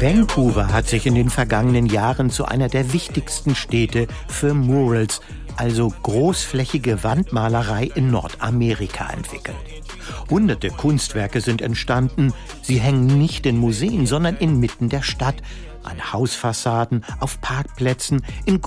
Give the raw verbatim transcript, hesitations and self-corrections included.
Vancouver hat sich in den vergangenen Jahren zu einer der wichtigsten Städte für Murals, also großflächige Wandmalerei in Nordamerika, entwickelt. Hunderte Kunstwerke sind entstanden. Sie hängen nicht in Museen, sondern inmitten der Stadt, an Hausfassaden, auf Parkplätzen, in